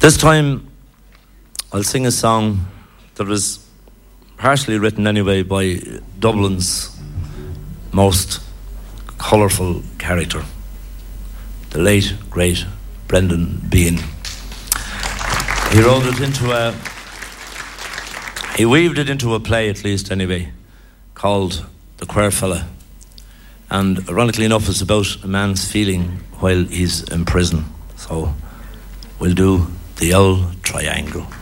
This time, I'll sing a song that was partially written anyway by Dublin's most colourful character, the late, great Brendan Behan. He weaved it into a play, at least anyway, called The Queer Fella. And ironically enough, it's about a man's feeling while he's in prison. So we'll do the old triangle.